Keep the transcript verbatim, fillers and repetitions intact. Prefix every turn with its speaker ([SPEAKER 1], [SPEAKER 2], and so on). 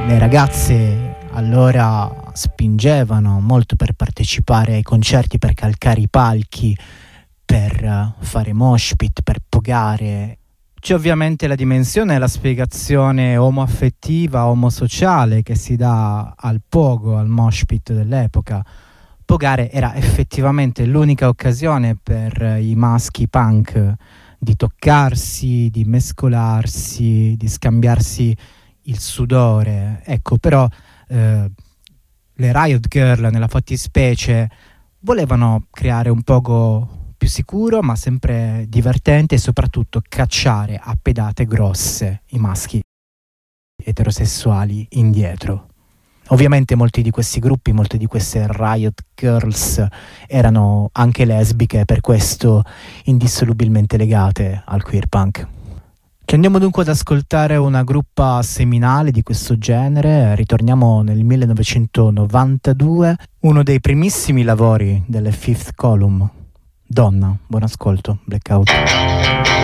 [SPEAKER 1] Le ragazze allora spingevano molto per partecipare ai concerti, per calcare i palchi, per fare mosh pit, per pogare. C'è ovviamente la dimensione e la spiegazione omoaffettiva, omosociale che si dà al pogo, al mosh pit dell'epoca. Pogare era effettivamente l'unica occasione per i maschi punk di toccarsi, di mescolarsi, di scambiarsi il sudore. Ecco, però eh, le Riot Girl nella fattispecie volevano creare un pogo più sicuro ma sempre divertente e soprattutto cacciare a pedate grosse i maschi eterosessuali indietro. Ovviamente molti di questi gruppi, molte di queste Riot Girls erano anche lesbiche, per questo indissolubilmente legate al queer punk. Ci andiamo dunque ad ascoltare una gruppa seminale di questo genere. Ritorniamo nel millenovecentonovantadue, uno dei primissimi lavori delle Fifth Column. Donna, buon ascolto, Blackout.